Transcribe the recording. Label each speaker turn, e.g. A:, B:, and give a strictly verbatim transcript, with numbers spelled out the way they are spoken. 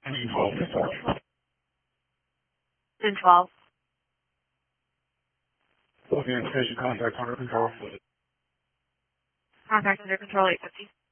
A: Engine twelve, control.
B: ten twelve.
A: Looking at station contact under control.
B: Contact under control eight fifty.